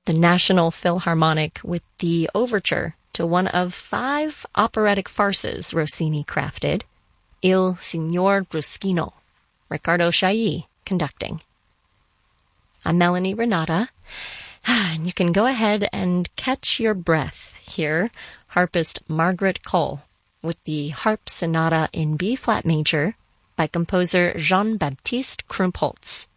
the National Philharmonic with the overture to one of 5 operatic farces Rossini crafted, Il Signor Ruschino, Riccardo Chailly conducting. I'm Melanie Renata, and you can go ahead and catch your breath here, harpist Margaret Cole, with the Harp Sonata in B-flat major by composer Jean-Baptiste Krumpholz.